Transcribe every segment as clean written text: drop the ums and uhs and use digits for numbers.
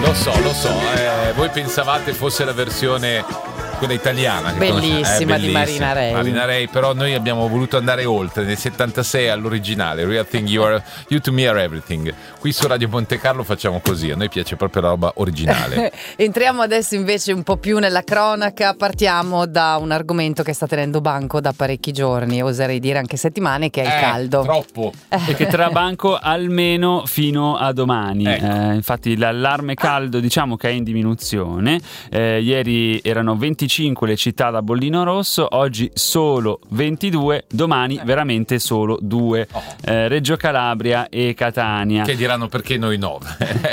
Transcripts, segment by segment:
Lo so. Voi pensavate fosse la versione quella italiana che bellissima di Marina Ray, però noi abbiamo voluto andare oltre, nel 76 all'originale, Real Thing, You to Me Are Everything. Qui su Radio Monte Carlo facciamo così, a noi piace proprio la roba originale. Entriamo adesso invece un po' più nella cronaca, partiamo da un argomento che sta tenendo banco da parecchi giorni, oserei dire anche settimane, che è il caldo. Troppo. E che terrà banco almeno fino a domani. Ecco. Infatti l'allarme caldo diciamo che è in diminuzione, ieri erano 25 le città da bollino rosso, oggi solo 22, domani veramente solo 2, Reggio Calabria e Catania. Che diranno perché noi 9.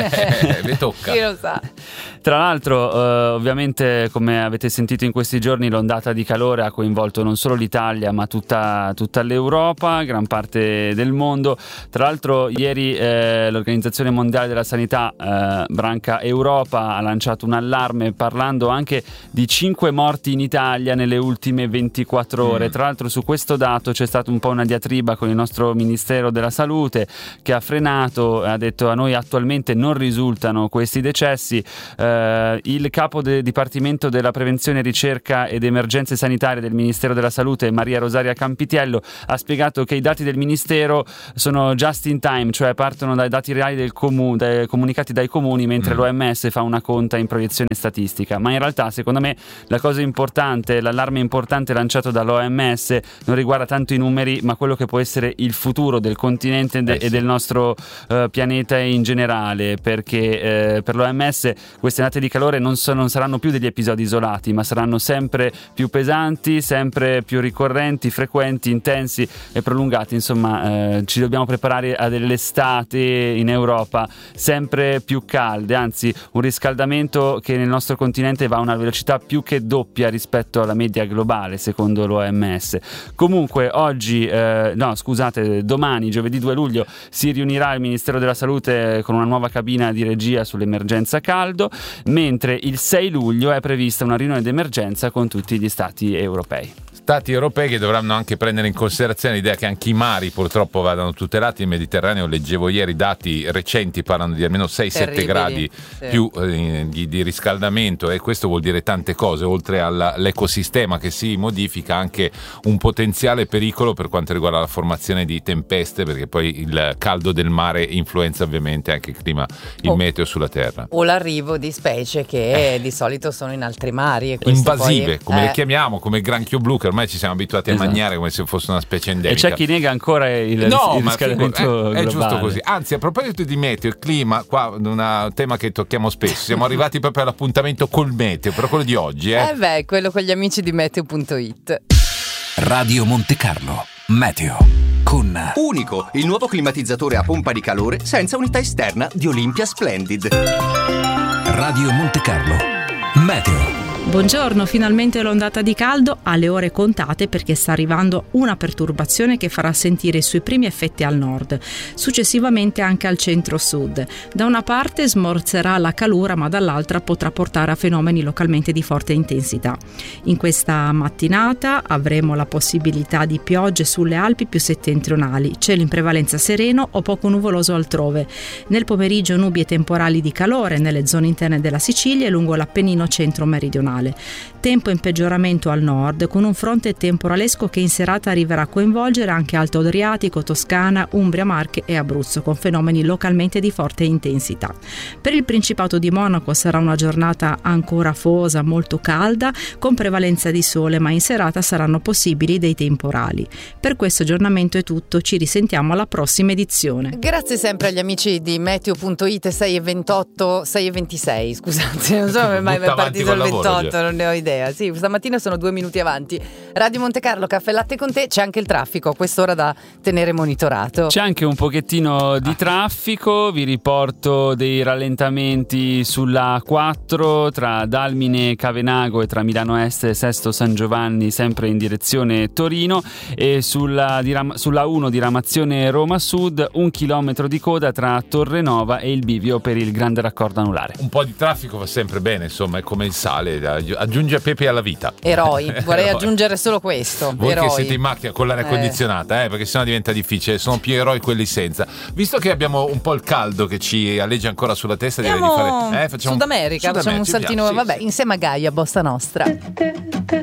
Vi tocca. Chi lo sa. Tra l'altro ovviamente, come avete sentito in questi giorni, l'ondata di calore ha coinvolto non solo l'Italia ma tutta l'Europa, gran parte del mondo. Tra l'altro ieri l'Organizzazione Mondiale della Sanità, branca Europa, ha lanciato un allarme parlando anche di 5 morti in Italia nelle ultime 24 ore. Tra l'altro su questo dato c'è stata un po' una diatriba con il nostro Ministero della Salute, che ha frenato, ha detto: a noi attualmente non risultano questi decessi. Il capo del Dipartimento della Prevenzione, Ricerca ed Emergenze Sanitarie del Ministero della Salute, Maria Rosaria Campitiello, ha spiegato che i dati del Ministero sono just in time, cioè partono dai dati reali comunicati dai comuni, mentre l'OMS fa una conta in proiezione statistica. Ma in realtà, secondo me, la cosa importante, l'allarme importante lanciato dall'OMS non riguarda tanto i numeri, ma quello che può essere il futuro del continente e del nostro pianeta in generale, perché per l'OMS queste ondate di calore non saranno più degli episodi isolati, ma saranno sempre più pesanti, sempre più ricorrenti, frequenti, intensi e prolungati. Insomma, ci dobbiamo preparare a delle estate in Europa sempre più calde, anzi un riscaldamento che nel nostro continente va a una velocità più che doppia rispetto alla media globale, secondo l'OMS. Comunque domani, giovedì 2 luglio, si riunirà il Ministero della Salute con una nuova cabina di regia sull'emergenza caldo, mentre il 6 luglio è prevista una riunione d'emergenza con tutti gli stati europei. Stati europei che dovranno anche prendere in considerazione l'idea che anche i mari purtroppo vadano tutelati. Il Mediterraneo, leggevo ieri, dati recenti parlano di almeno 6-7 gradi più di riscaldamento, e questo vuol dire tante cose, oltre all'ecosistema che si modifica, anche un potenziale pericolo per quanto riguarda la formazione di tempeste, perché poi il caldo del mare influenza ovviamente anche il meteo sulla terra, o l'arrivo di specie che di solito sono in altri mari e invasive, poi, come le chiamiamo, come il granchio blu, che ormai ci siamo abituati a mangiare come se fosse una specie endemica. E c'è chi nega ancora il riscaldamento globale. È giusto così. Anzi, a proposito di meteo e clima, qua un tema che tocchiamo spesso, siamo arrivati proprio all'appuntamento col meteo, però quello di oggi quello con gli amici di Meteo.it. Radio Monte Carlo Meteo con Unico, il nuovo climatizzatore a pompa di calore senza unità esterna di Olympia Splendid. Radio Monte Carlo Meteo. Buongiorno, finalmente l'ondata di caldo ha le ore contate, perché sta arrivando una perturbazione che farà sentire i suoi primi effetti al nord, successivamente anche al centro-sud. Da una parte smorzerà la calura, ma dall'altra potrà portare a fenomeni localmente di forte intensità. In questa mattinata avremo la possibilità di piogge sulle Alpi più settentrionali, cielo in prevalenza sereno o poco nuvoloso altrove. Nel pomeriggio nubi e temporali di calore nelle zone interne della Sicilia e lungo l'Appennino centro-meridionale. Tempo in peggioramento al nord, con un fronte temporalesco che in serata arriverà a coinvolgere anche Alto Adriatico, Toscana, Umbria, Marche e Abruzzo, con fenomeni localmente di forte intensità. Per il Principato di Monaco sarà una giornata ancora afosa, molto calda, con prevalenza di sole, ma in serata saranno possibili dei temporali. Per questo aggiornamento è tutto, ci risentiamo alla prossima edizione. Grazie sempre agli amici di Meteo.it. 6:28, 6:26, scusate, non so come mai è partito il 28. Non ne ho idea. Sì, stamattina sono 2 minuti avanti. Radio Monte Carlo, caffè latte con te. C'è anche il traffico a quest'ora da tenere monitorato. C'è anche un pochettino di traffico. Vi riporto dei rallentamenti sulla A4 tra Dalmine, Cavenago e tra Milano Est e Sesto San Giovanni, sempre in direzione Torino, e sulla 1 diramazione Roma Sud, 1 chilometro di coda tra Torrenova e il bivio per il grande raccordo anulare. Un po' di traffico va sempre bene, insomma, è come il sale, aggiunge pepe alla vita. Eroi, vorrei aggiungere solo questo. Voi eroi. che siete in macchina con l'aria condizionata, perché sennò diventa difficile, sono più eroi quelli senza. Visto che abbiamo un po' il caldo che ci alleggia ancora sulla testa, direi di fare facciamo Sud America, facciamo un saltino, vabbè, insieme a Gaia, Bossa Nostra.